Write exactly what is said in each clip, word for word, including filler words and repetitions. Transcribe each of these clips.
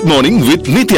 Good morning വിത്ത് നിത്യ.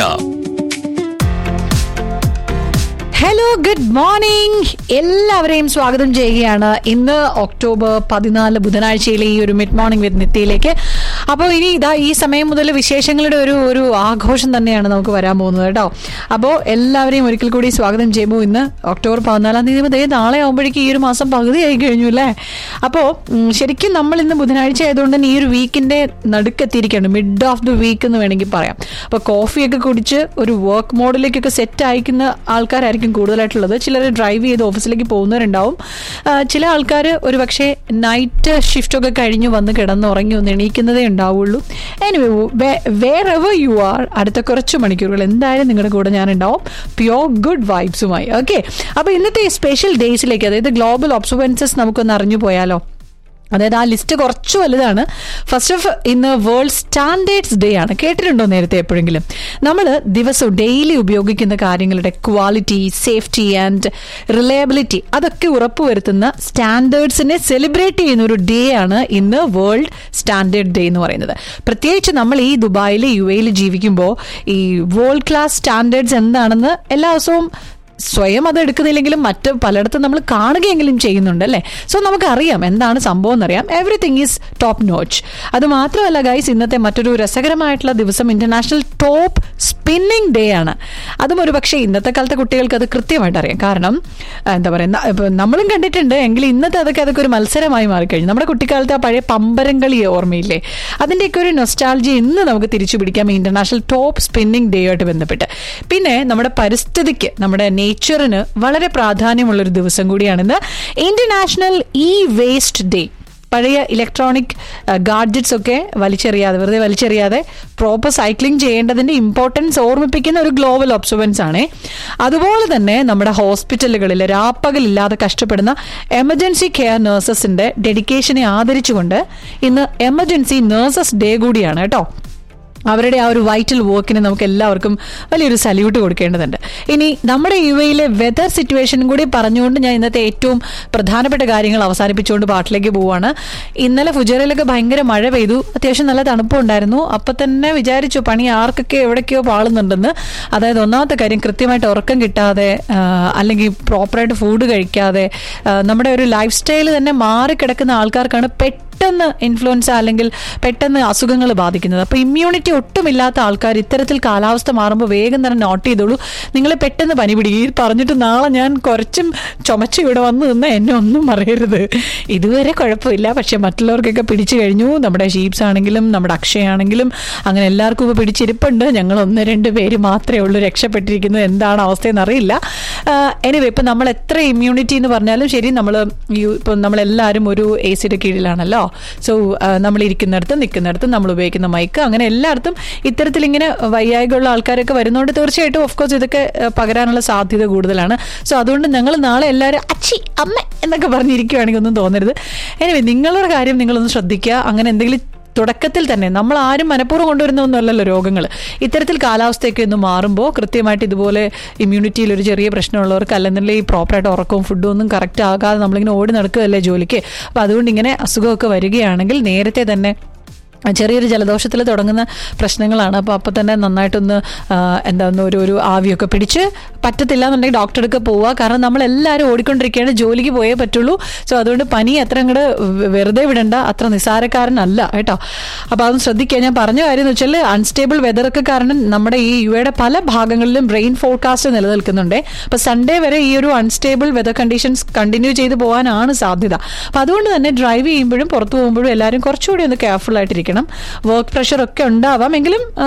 Hello, good morning. എല്ലാവരെയും സ്വാഗതം ചെയ്യുകയാണ് ഇന്ന് ഒക്ടോബർ പതിനാല് ബുധനാഴ്ചയിലെ ഈ ഒരു മിഡ് മോർണിംഗ് വിത്ത് നിത്യയിലേക്ക്. അപ്പോൾ ഇനി ഇതാ ഈ സമയം മുതൽ വിശേഷങ്ങളുടെ ഒരു ഒരു ആഘോഷം തന്നെയാണ് നമുക്ക് വരാൻ പോകുന്നത് കേട്ടോ. അപ്പോൾ എല്ലാവരെയും ഒരിക്കൽ കൂടി സ്വാഗതം ചെയ്യുമ്പോൾ ഇന്ന് ഒക്ടോബർ പതിനാലാം തീയതി മുതൽ നാളെ ആകുമ്പോഴേക്കും ഈ ഒരു മാസം പകുതിയായി കഴിഞ്ഞു അല്ലേ. അപ്പോൾ ശരിക്കും നമ്മൾ ഇന്ന് ബുധനാഴ്ച ആയതുകൊണ്ട് തന്നെ ഈ ഒരു വീക്കിന്റെ നടുക്കെത്തിയിരിക്കുകയാണ്, മിഡ് ഓഫ് ദി വീക്ക് എന്ന് വേണമെങ്കിൽ പറയാം. അപ്പോൾ കോഫിയൊക്കെ കുടിച്ച് ഒരു വർക്ക് മോഡിലേക്കൊക്കെ സെറ്റ് അയക്കുന്ന ആൾക്കാരായിരിക്കും കൂടുതലായിട്ടുള്ളത്. ചിലർ ഡ്രൈവ് ചെയ്ത് ഓഫീസിലേക്ക് പോകുന്നവരുണ്ടാവും. ചില ആൾക്കാർ ഒരു പക്ഷേ നൈറ്റ് ഷിഫ്റ്റ് ഒക്കെ കഴിഞ്ഞ് വന്ന് കിടന്നുറങ്ങി ഒന്ന് എണീക്കുന്നതേ ഉണ്ടാവുള്ളൂ. Anyway, where ever you are, അടുത്ത കുറച്ച് മണിക്കൂറുകൾ എന്തായാലും നിങ്ങളുടെ കൂടെ ഞാൻ ഉണ്ടാവും പ്യോർ ഗുഡ് വൈബ്സുമായി. ഓക്കെ, അപ്പോൾ ഇന്നത്തെ സ്പെഷ്യൽ ഡേയ്സിലേക്ക്, അതായത് ഗ്ലോബൽ ഒബ്സർവൻസസ് നമുക്കൊന്ന് അറിഞ്ഞു പോയാലോ. അതായത് ആ ലിസ്റ്റ് കുറച്ച് വലുതാണ്. ഫസ്റ്റ് ഓഫ് ഇന്ന് വേൾഡ് സ്റ്റാൻഡേർഡ്സ് ഡേ ആണ്. കേട്ടിട്ടുണ്ടോ നേരത്തെ എപ്പോഴെങ്കിലും? നമ്മൾ ദിവസവും ഡെയിലി ഉപയോഗിക്കുന്ന കാര്യങ്ങളുടെ ക്വാളിറ്റി, സേഫ്റ്റി ആൻഡ് റിലയബിലിറ്റി അതൊക്കെ ഉറപ്പുവരുത്തുന്ന സ്റ്റാൻഡേർഡ്സിനെ സെലിബ്രേറ്റ് ചെയ്യുന്ന ഒരു ഡേ ആണ് ഇന്ന് വേൾഡ് സ്റ്റാൻഡേർഡ് ഡേ എന്ന് പറയുന്നത്. പ്രത്യേകിച്ച് നമ്മൾ ഈ ദുബായിൽ, യു എയിൽ ജീവിക്കുമ്പോൾ ഈ വേൾഡ് ക്ലാസ് സ്റ്റാൻഡേർഡ്സ് എന്താണെന്ന് എല്ലാ ദിവസവും സ്വയം അത് എടുക്കുന്നില്ലെങ്കിലും മറ്റ് പലയിടത്തും നമ്മൾ കാണുകയെങ്കിലും ചെയ്യുന്നുണ്ട് അല്ലേ. സോ നമുക്കറിയാം എന്താണ് സംഭവം എന്നറിയാം. Everything is top notch. അത് മാത്രമല്ല ഗൈസ്, ഇന്നത്തെ മറ്റൊരു രസകരമായിട്ടുള്ള ദിവസം ഇന്റർനാഷണൽ ടോപ്പ് സ്പിന്നിങ് ഡേ ആണ്. അതും ഒരു പക്ഷേ ഇന്നത്തെ കാലത്തെ കുട്ടികൾക്ക് അത് കൃത്യമായിട്ട് അറിയാം. കാരണം എന്താ പറയുക, നമ്മളും കണ്ടിട്ടുണ്ട്, എങ്കിലും ഇന്നത്തെ അതൊക്കെ അതൊക്കെ ഒരു മത്സരമായി മാറിക്കഴിഞ്ഞു. നമ്മുടെ കുട്ടിക്കാലത്ത് ആ പഴയ പമ്പരം കളി ഓർമ്മയില്ലേ, അതിൻ്റെയൊക്കെ ഒരു നൊസ്റ്റാൾജി ഇന്ന് നമുക്ക് തിരിച്ചു പിടിക്കാം ഇന്റർനാഷണൽ ടോപ്പ് സ്പിന്നിങ് ഡേ ആയിട്ട് ബന്ധപ്പെട്ട്. പിന്നെ നമ്മുടെ പരിസ്ഥിതിക്ക്, നമ്മുടെ നേച്ചറിന് വളരെ പ്രാധാന്യമുള്ളൊരു ദിവസം കൂടിയാണിന്ന് ഇന്റർനാഷണൽ ഇ വേസ്റ്റ് ഡേ. പഴയ ഇലക്ട്രോണിക് ഗാഡ്ജറ്റ്സ് ഒക്കെ വലിച്ചെറിയാതെ, വെറുതെ വലിച്ചെറിയാതെ പ്രോപ്പർ സൈക്ലിംഗ് ചെയ്യേണ്ടതിന്റെ ഇമ്പോർട്ടൻസ് ഓർമ്മിപ്പിക്കുന്ന ഒരു ഗ്ലോബൽ ഒബ്സർവൻസ് ആണ്. അതുപോലെ തന്നെ നമ്മുടെ ഹോസ്പിറ്റലുകളിൽ രാപ്പകലില്ലാതെ കഷ്ടപ്പെടുന്ന എമർജൻസി കെയർ നഴ്സസിന്റെ ഡെഡിക്കേഷനെ ആദരിച്ചുകൊണ്ട് ഇന്ന് എമർജൻസി നഴ്സസ് ഡേ കൂടിയാണ് കേട്ടോ. അവരുടെ ആ ഒരു വൈറ്റൽ വർക്കിന് നമുക്ക് എല്ലാവർക്കും വലിയൊരു സല്യൂട്ട് കൊടുക്കേണ്ടതുണ്ട്. ഇനി നമ്മുടെ യു എയിലെ വെതർ സിറ്റുവേഷനും കൂടി പറഞ്ഞുകൊണ്ട് ഞാൻ ഇന്നത്തെ ഏറ്റവും പ്രധാനപ്പെട്ട കാര്യങ്ങൾ അവസാനിപ്പിച്ചുകൊണ്ട് പാട്ടിലേക്ക് പോവാണ്. ഇന്നലെ ഫുജറയിലൊക്കെ ഭയങ്കര മഴ പെയ്തു, അത്യാവശ്യം നല്ല തണുപ്പുണ്ടായിരുന്നു. അപ്പം തന്നെ വിചാരിച്ചു പണി ആർക്കൊക്കെ എവിടേക്കോ പാളുന്നുണ്ടെന്ന്. അതായത് ഒന്നാമത്തെ കാര്യം, കൃത്യമായിട്ട് ഉറക്കം കിട്ടാതെ അല്ലെങ്കിൽ പ്രോപ്പറായിട്ട് ഫുഡ് കഴിക്കാതെ നമ്മുടെ ഒരു ലൈഫ് സ്റ്റൈൽ തന്നെ മാറിക്കിടക്കുന്ന ആൾക്കാർക്കാണ് പെട്ടെന്ന് പെട്ടെന്ന് ഇൻഫ്ലുവൻസ അല്ലെങ്കിൽ പെട്ടെന്ന് അസുഖങ്ങൾ ബാധിക്കുന്നത്. അപ്പോൾ ഇമ്മ്യൂണിറ്റി ഒട്ടുമില്ലാത്ത ആൾക്കാർ ഇത്തരത്തിൽ കാലാവസ്ഥ മാറുമ്പോൾ വേഗം തന്നെ നോട്ട് ചെയ്തോളൂ, നിങ്ങൾ പെട്ടെന്ന് പനി പിടിക്കും. പറഞ്ഞിട്ട് നാളെ ഞാൻ കുറച്ചും ചുമച്ച് ഇവിടെ വന്ന് നിന്ന് എന്നെ ഒന്നും അറിയരുത്. ഇതുവരെ കുഴപ്പമില്ല, പക്ഷെ മറ്റുള്ളവർക്കൊക്കെ പിടിച്ചു കഴിഞ്ഞു. നമ്മുടെ ഷീപ്സ് ആണെങ്കിലും നമ്മുടെ അക്ഷയാണെങ്കിലും അങ്ങനെ എല്ലാവർക്കും ഇപ്പോൾ പിടിച്ചിരിപ്പുണ്ട്. ഞങ്ങൾ ഒന്ന് രണ്ട് പേര് മാത്രമേ ഉള്ളൂ രക്ഷപ്പെട്ടിരിക്കുന്നത്. എന്താണ് അവസ്ഥയെന്ന് അറിയില്ല. എനിവേ, ഇപ്പം നമ്മൾ എത്ര ഇമ്മ്യൂണിറ്റി എന്ന് പറഞ്ഞാലും ശരി, നമ്മൾ ഇപ്പം നമ്മളെല്ലാവരും ഒരു എ സിയുടെ കീഴിലാണല്ലോ. സോ നമ്മൾ ഇരിക്കുന്നിടത്ത് നിൽക്കുന്നിടത്ത് നമ്മൾ ഉപയോഗിക്കുന്ന മൈക്ക്, അങ്ങനെ എല്ലായിടത്തും ഇത്തരത്തിൽ ഇങ്ങനെ വയ്യായികയുള്ള ആൾക്കാരൊക്കെ വരുന്നതുകൊണ്ട് തീർച്ചയായിട്ടും ഓഫ്കോഴ്സ് ഇതൊക്കെ പകരാനുള്ള സാധ്യത കൂടുതലാണ്. സോ അതുകൊണ്ട് ഞങ്ങൾ നാളെ എല്ലാവരും അച്ചി അമ്മ എന്നൊക്കെ പറഞ്ഞിരിക്കുകയാണെങ്കിൽ ഒന്നും തോന്നരുത്. എനിവേ, നിങ്ങളുടെ കാര്യം നിങ്ങളൊന്ന് ശ്രദ്ധിക്കുക. അങ്ങനെ എന്തെങ്കിലും തുടക്കത്തിൽ തന്നെ, നമ്മൾ ആരും മനഃപൂർവ്വം കൊണ്ടുവരുന്നൊന്നുമല്ലല്ലോ രോഗങ്ങൾ. ഇത്തരത്തിൽ കാലാവസ്ഥയൊക്കെ ഒന്ന് മാറുമ്പോൾ കൃത്യമായിട്ട് ഇതുപോലെ ഇമ്മ്യൂണിറ്റിയിൽ ഒരു ചെറിയ പ്രശ്നമുള്ളവർക്ക്, അല്ലെങ്കിൽ ഈ പ്രോപ്പറായിട്ട് ഉറക്കവും ഫുഡും ഒന്നും കറക്റ്റ് ആകാതെ നമ്മളിങ്ങനെ ഓടി നടക്കുകയല്ലേ ജോലിക്ക്. അപ്പോൾ അതുകൊണ്ട് ഇങ്ങനെ അസുഖമൊക്കെ വരികയാണെങ്കിൽ നേരത്തെ തന്നെ ചെറിയൊരു ജലദോഷത്തിൽ തുടങ്ങുന്ന പ്രശ്നങ്ങളാണ്. അപ്പോൾ അപ്പോൾ തന്നെ നന്നായിട്ടൊന്ന് എന്താണെന്ന് ഒരു ഒരു ആവിയൊക്കെ പിടിച്ച്, പറ്റത്തില്ല എന്നുണ്ടെങ്കിൽ ഡോക്ടറെ അടുക്ക പോവുക. കാരണം നമ്മളെല്ലാവരും ഓടിക്കൊണ്ടിരിക്കുകയാണ്, ജോലിക്ക് പോയേ പറ്റുള്ളൂ. സോ അതുകൊണ്ട് പനി അത്ര അങ്ങോട്ട് വെറുതെ വിടണ്ട, അത്ര നിസ്സാരക്കാരനല്ല കേട്ടോ. അപ്പോൾ അതൊന്ന് ശ്രദ്ധിക്കുക. ഞാൻ പറഞ്ഞ കാര്യം എന്ന് വെച്ചാൽ അൺസ്റ്റേബിൾ വെതറൊക്കെ കാരണം നമ്മുടെ ഈ യു എയുടെ പല ഭാഗങ്ങളിലും റെയിൻ ഫോർകാസ്റ്റ് നിലനിൽക്കുന്നുണ്ട്. അപ്പോൾ സൺഡേ വരെ ഈ ഒരു അൺസ്റ്റേബിൾ വെതർ കണ്ടീഷൻസ് കണ്ടിന്യൂ ചെയ്ത് പോകാനാണ് സാധ്യത. അപ്പോൾ അതുകൊണ്ട് തന്നെ ഡ്രൈവ് ചെയ്യുമ്പോഴും പുറത്തു പോകുമ്പോഴും എല്ലാവരും കുറച്ചുകൂടി ഒന്ന് കെയർഫുൾ ആയിട്ടിരിക്കണം. വർക്ക് പ്രഷർ ഒക്കെ ഉണ്ടാവാം, എങ്കിലും